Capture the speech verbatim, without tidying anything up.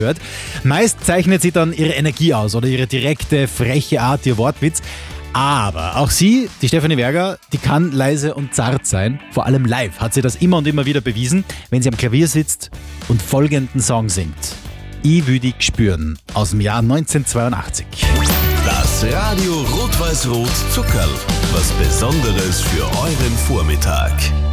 hört. Meist zeichnet sie dann ihre Energie aus oder ihre direkte, freche Art, ihr Wortwitz. Aber auch sie, die Stefanie Berger, die kann leise und zart sein. Vor allem live hat sie das immer und immer wieder bewiesen, wenn sie am Klavier sitzt und folgenden Song singt. Ich will dich spüren, aus dem Jahr neunzehnhundertzweiundachtzig. Das Radio Rot-Weiß-Rot Zuckerl. Was Besonderes für euren Vormittag.